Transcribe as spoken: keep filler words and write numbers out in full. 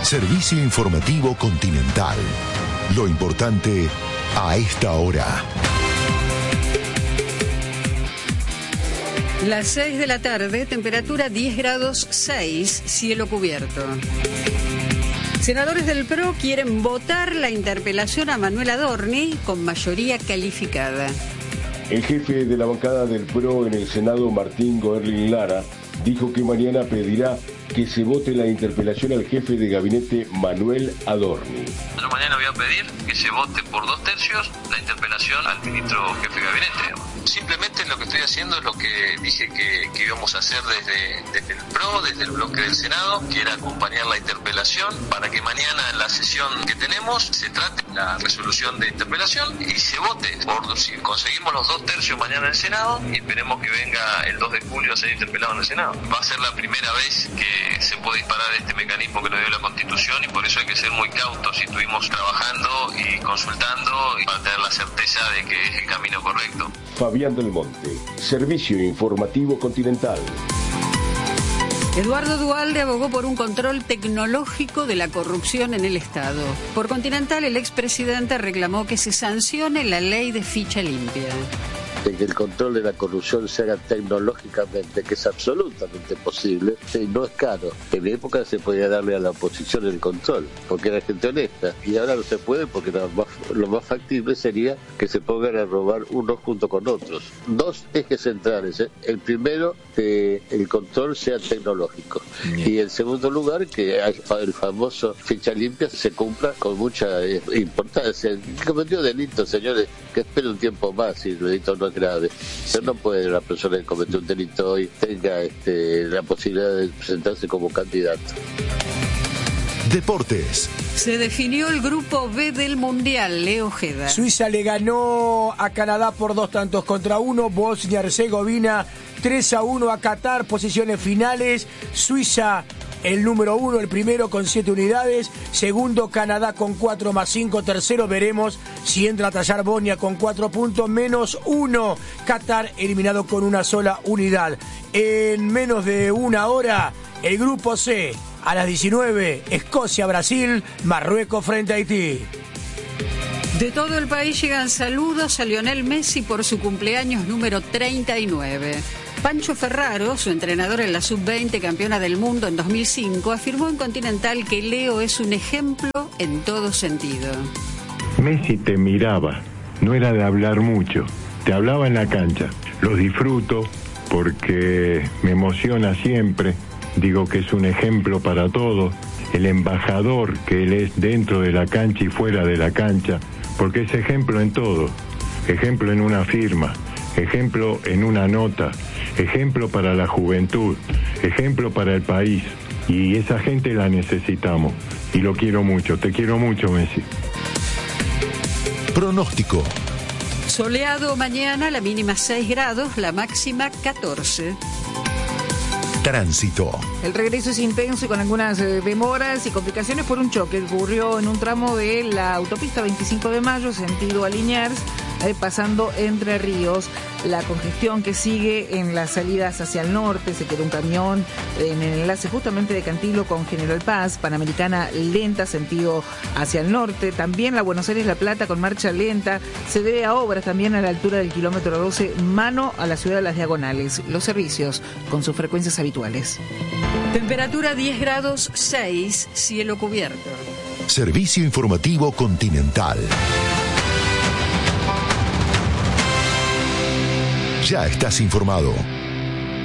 Servicio informativo Continental. Lo importante a esta hora. Las seis de la tarde, temperatura diez grados seis, cielo cubierto. Senadores del P R O quieren votar la interpelación a Manuel Adorni con mayoría calificada. El jefe de la bancada del P R O en el Senado, Martín Goerlin Lara, dijo que mañana pedirá que se vote la interpelación al jefe de gabinete Manuel Adorni. Yo mañana voy a pedir que se vote por dos tercios la interpelación al ministro jefe de gabinete. Simplemente lo que estoy haciendo es lo que dije que, que íbamos a hacer desde, desde el P R O, desde el bloque del Senado, que era acompañar la interpelación para que mañana en la sesión que tenemos se trate la resolución de interpelación y se vote. Por si conseguimos los dos tercios mañana en el Senado y esperemos que venga el dos de julio a ser interpelado en el Senado. Va a ser la primera vez que se puede disparar este mecanismo que nos dio la Constitución y por eso hay que ser muy cautos y estuvimos trabajando y consultando para tener la certeza de que es el camino correcto. Fabián del Monte, Servicio Informativo Continental. Eduardo Duhalde abogó por un control tecnológico de la corrupción en el Estado. Por Continental, el expresidente reclamó que se sancione la ley de ficha limpia. De que el control de la corrupción se haga tecnológicamente, que es absolutamente posible, y no es caro. En mi época se podía darle a la oposición el control, porque era gente honesta, y ahora no se puede porque lo más, lo más factible sería que se pongan a robar unos junto con otros. Dos ejes centrales, ¿eh? El primero, que el control sea tecnológico, Bien. Y en segundo lugar, que el famoso ficha limpia se cumpla con mucha eh, importancia. El que cometió delitos, señores, que espere un tiempo más si el delito no es grave. Pero no puede la persona que cometió un delito hoy tenga este, la posibilidad de presentarse como candidato. Deportes. Se definió el grupo B del Mundial, Leo Ojeda. Suiza le ganó a Canadá por dos tantos contra uno, Bosnia-Herzegovina tres a uno a Qatar, posiciones finales, Suiza el número uno, el primero con siete unidades, segundo Canadá con cuatro más cinco, tercero veremos si entra a tallar Bosnia con cuatro puntos menos uno, Qatar eliminado con una sola unidad. En menos de una hora, el grupo C, a las diecinueve, Escocia-Brasil, Marruecos frente a Haití. De todo el país llegan saludos a Lionel Messi por su cumpleaños número treinta y nueve. Pancho Ferraro, su entrenador en la sub veinte, campeona del mundo en dos mil cinco, afirmó en Continental que Leo es un ejemplo en todo sentido. Messi te miraba, no era de hablar mucho, te hablaba en la cancha. Los disfruto porque me emociona siempre, digo que es un ejemplo para todos, el embajador que él es dentro de la cancha y fuera de la cancha, porque es ejemplo en todo, ejemplo en una firma, ejemplo en una nota, ejemplo para la juventud, ejemplo para el país, y esa gente la necesitamos, y lo quiero mucho, te quiero mucho, Messi. Pronóstico. Soleado mañana, la mínima seis grados, la máxima catorce. Tránsito. El regreso es intenso y con algunas eh, demoras y complicaciones por un choque que ocurrió en un tramo de la autopista veinticinco de mayo, sentido a Liniers, eh, pasando Entre Ríos. La congestión que sigue en las salidas hacia el norte, se quedó un camión en el enlace justamente de Cantilo con General Paz, Panamericana lenta, sentido hacia el norte. También la Buenos Aires-La Plata con marcha lenta, se debe a obras también a la altura del kilómetro doce, mano a la ciudad de Las Diagonales. Los servicios con sus frecuencias habituales. Temperatura diez grados seis, cielo cubierto. Servicio informativo Continental. Ya estás informado.